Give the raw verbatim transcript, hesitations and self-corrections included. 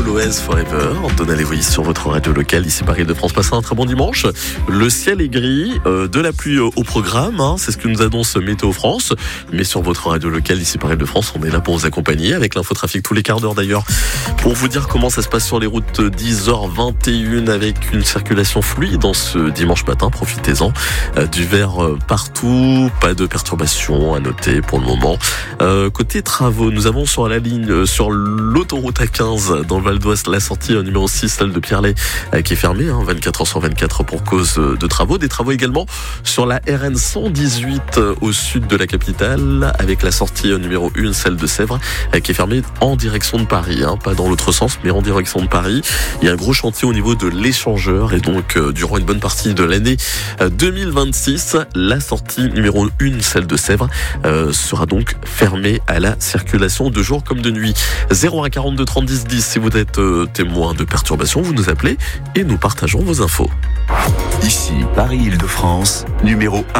Goez Forever, Donna Lévoïs sur votre radio locale, ici Paris de France. Passez un très bon dimanche. Le ciel est gris, euh, de la pluie au programme, hein, c'est ce que nous annonce Météo France. Mais sur votre radio locale, ici Paris de France, on est là pour vous accompagner avec l'infotrafic tous les quarts d'heure d'ailleurs. Pour vous dire comment ça se passe sur les routes, dix heures vingt et une avec une circulation fluide dans ce dimanche matin. Profitez-en. Euh, du vert euh, partout, pas de perturbations à noter pour le moment. Euh, côté travaux, nous avons sur la ligne, euh, sur l'autoroute A quinze dans le Val d'Oise, la sortie euh, numéro six, celle de Pierrelet, euh, qui est fermée, hein, vingt-quatre heures sur vingt-quatre pour cause euh, de travaux. Des travaux également sur la R N cent dix-huit euh, au sud de la capitale, avec la sortie euh, numéro un, celle de Sèvres, euh, qui est fermée en direction de Paris, hein, pas dans l'autre sens, mais en direction de Paris. Il y a un gros chantier au niveau de l'échangeur et donc euh, durant une bonne partie de l'année euh, deux mille vingt-six, la sortie numéro un, celle de Sèvres, euh, sera donc fermée à la circulation de jour comme de nuit. zéro un quarante-deux trente dix dix, si vous êtes euh, témoin de perturbations, vous nous appelez et nous partageons vos infos. Ici Paris-Île-de-France, numéro un.